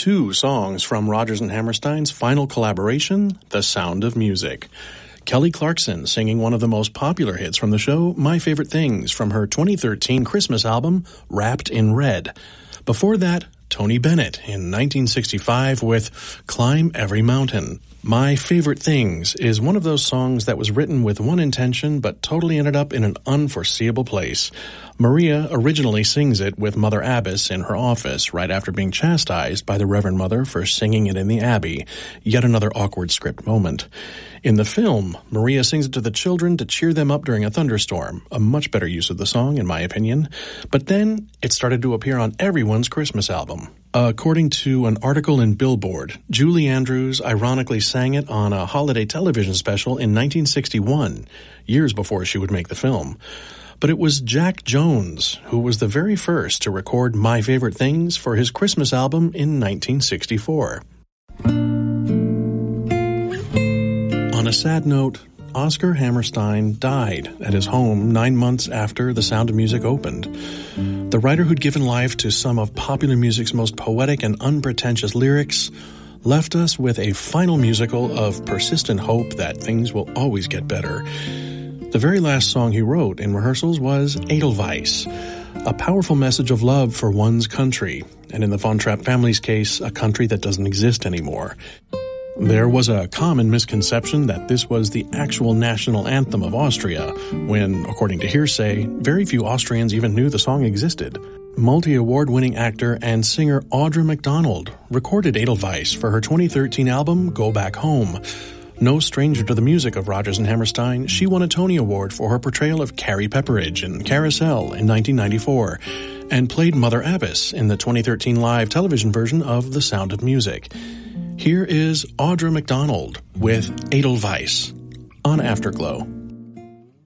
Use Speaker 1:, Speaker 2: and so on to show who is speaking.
Speaker 1: two songs from Rodgers and Hammerstein's final collaboration, The Sound of Music. Kelly Clarkson singing one of the most popular hits from the show, My Favorite Things, from her 2013 Christmas album, Wrapped in Red. Before that, Tony Bennett in 1965 with Climb Every Mountain. My Favorite Things is one of those songs that was written with one intention but totally ended up in an unforeseeable place. Maria originally sings it with Mother Abbess in her office right after being chastised by the Reverend Mother for singing it in the Abbey. Yet another awkward script moment. In the film, Maria sings it to the children to cheer them up during a thunderstorm, a much better use of the song in my opinion. But then it started to appear on everyone's Christmas album. According to an article in Billboard, Julie Andrews ironically sang it on a holiday television special in 1961, years before she would make the film. But it was Jack Jones who was the very first to record My Favorite Things for his Christmas album in 1964. On a sad note, Oscar Hammerstein died at his home 9 months after The Sound of Music opened. The writer who'd given life to some of popular music's most poetic and unpretentious lyrics left us with a final musical of persistent hope that things will always get better. The very last song he wrote in rehearsals was Edelweiss, a powerful message of love for one's country, and in the Von Trapp family's case, a country that doesn't exist anymore. There was a common misconception that this was the actual national anthem of Austria, when, according to hearsay, very few Austrians even knew the song existed. Multi-award-winning actor and singer Audra McDonald recorded Edelweiss for her 2013 album Go Back Home. No stranger to the music of Rodgers and Hammerstein, she won a Tony Award for her portrayal of Carrie Pepperidge in Carousel in 1994, and played Mother Abbess in the 2013 live television version of The Sound of Music. Here is Audra McDonald with Edelweiss on Afterglow.